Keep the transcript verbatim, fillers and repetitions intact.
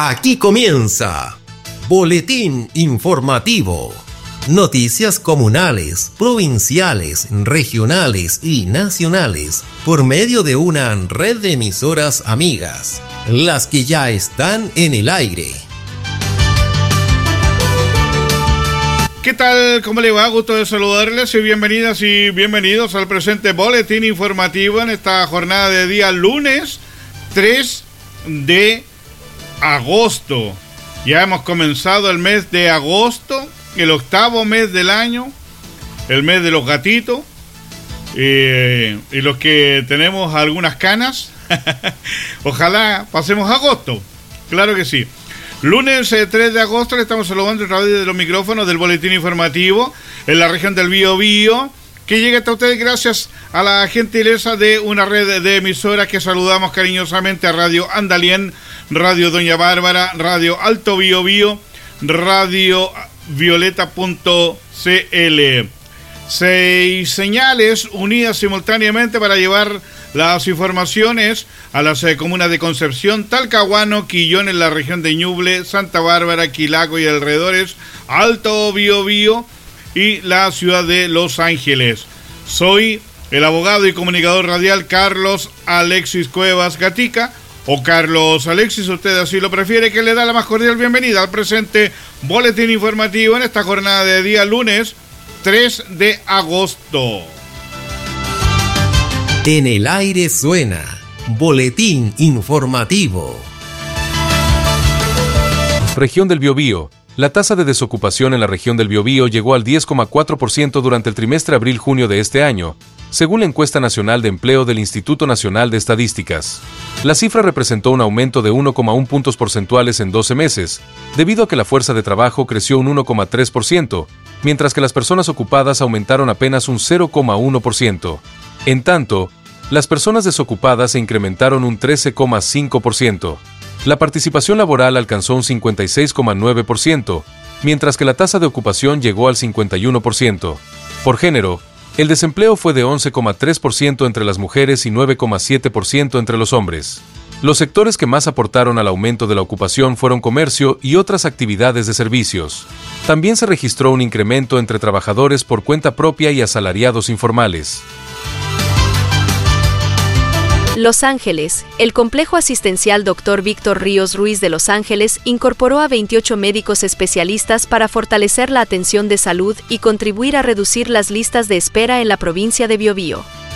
Aquí comienza Boletín Informativo. Noticias comunales, provinciales, regionales y nacionales por medio de una red de emisoras amigas, las que ya están en el aire. ¿Qué tal? ¿Cómo le va? Gusto de saludarles y bienvenidas y bienvenidos al presente Boletín Informativo en esta jornada de día lunes tres de agosto. Ya hemos comenzado el mes de agosto, el octavo mes del año, el mes de los gatitos, eh, y los que tenemos algunas canas. Ojalá pasemos agosto, claro que sí. Lunes eh, tres de agosto le estamos saludando a través de los micrófonos del Boletín Informativo en la región del Biobío, que llega hasta ustedes gracias a la gentileza de una red de emisoras que saludamos cariñosamente: a Radio Andalien, Radio Doña Bárbara, Radio Alto Biobío, Radio Violeta punto c l. Seis señales unidas simultáneamente para llevar las informaciones a las eh, comunas de Concepción, Talcahuano, Quillón en la región de Ñuble, Santa Bárbara, Quilaco y alrededores, Alto Biobío y la ciudad de Los Ángeles. Soy el abogado y comunicador radial Carlos Alexis Cuevas Gatica, o Carlos Alexis, usted así lo prefiere, que le da la más cordial bienvenida al presente Boletín Informativo en esta jornada de día lunes tres de agosto. En el aire suena Boletín Informativo. Región del Biobío. La tasa de desocupación en la región del Biobío llegó al diez coma cuatro por ciento durante el trimestre abril-junio de este año, según la encuesta nacional de empleo del Instituto Nacional de Estadísticas. La cifra representó un aumento de uno coma uno puntos porcentuales en doce meses, debido a que la fuerza de trabajo creció un uno coma tres por ciento, mientras que las personas ocupadas aumentaron apenas un cero coma uno por ciento. En tanto, las personas desocupadas se incrementaron un trece coma cinco por ciento. La participación laboral alcanzó un cincuenta y seis coma nueve por ciento, mientras que la tasa de ocupación llegó al cincuenta y uno por ciento. Por género, el desempleo fue de once coma tres por ciento entre las mujeres y nueve coma siete por ciento entre los hombres. Los sectores que más aportaron al aumento de la ocupación fueron comercio y otras actividades de servicios. También se registró un incremento entre trabajadores por cuenta propia y asalariados informales. Los Ángeles. El complejo asistencial doctor Víctor Ríos Ruiz de Los Ángeles incorporó a veintiocho médicos especialistas para fortalecer la atención de salud y contribuir a reducir las listas de espera en la provincia de Biobío.